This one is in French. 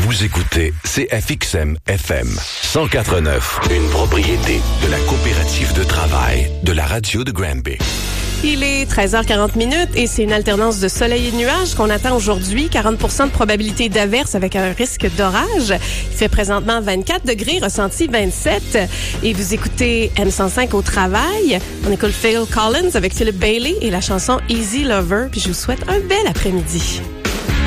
Vous écoutez CFXM FM 104.9, une propriété de la coopérative de travail de la radio de Granby. Il est 13h40 et c'est une alternance de soleil et de nuages qu'on attend aujourd'hui. 40% de probabilité d'averse avec un risque d'orage. Il fait présentement 24 degrés, ressenti 27. Et vous écoutez M105 au travail. On écoute Phil Collins avec Philip Bailey et la chanson Easy Lover. Puis je vous souhaite un bel après-midi.